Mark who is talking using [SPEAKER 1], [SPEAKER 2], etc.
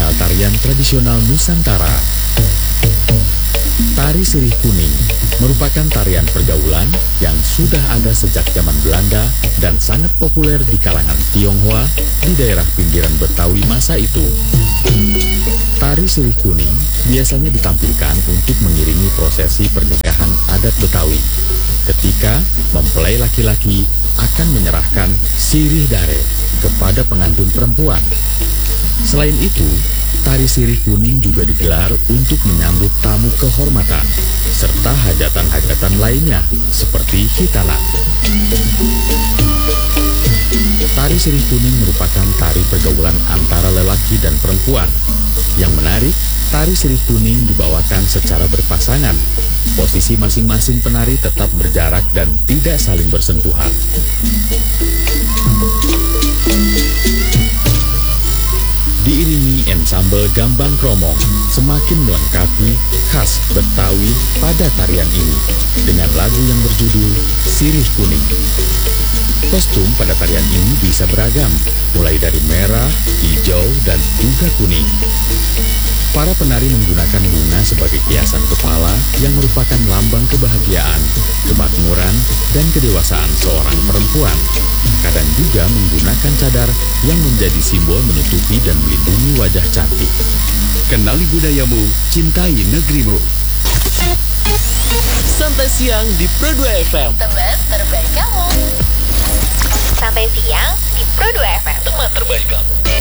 [SPEAKER 1] mengenal tarian tradisional Nusantara. Tari Sirih Kuning merupakan tarian pergaulan yang sudah ada sejak zaman Belanda dan sangat populer di kalangan Tionghoa di daerah pinggiran Betawi masa itu. Tari Sirih Kuning biasanya ditampilkan untuk mengiringi prosesi pernikahan adat Betawi, ketika mempelai laki-laki akan menyerahkan sirih dare kepada pengantin perempuan. Selain itu, tari Sirih Kuning juga digelar untuk menyambut tamu kehormatan, serta hajatan-hajatan lainnya seperti hitanan. Tari Sirih Kuning merupakan tari pergaulan antara lelaki dan perempuan. Yang menarik, tari Sirih Kuning dibawakan secara berpasangan. Posisi masing-masing penari tetap berjarak dan tidak saling bersentuhan. Diiringi ensambel gambang kromong, semakin melengkapi khas Betawi pada tarian ini dengan lagu yang berjudul Sirih Kuning. Kostum pada tarian ini bisa beragam, mulai dari merah, hijau, dan juga kuning. Para penari menggunakan bunga sebagai hiasan kepala yang merupakan lambang kebahagiaan, kemakmuran, dan kedewasaan seorang perempuan. Kadang juga menggunakan cadar yang menjadi simbol menutupi dan melindungi wajah cantik. Kenali budayamu, cintai negerimu.
[SPEAKER 2] Santai siang di Pro 2 FM.
[SPEAKER 3] Teman terbaik kamu. Santai siang di Pro 2 FM.
[SPEAKER 2] Teman terbaik kamu.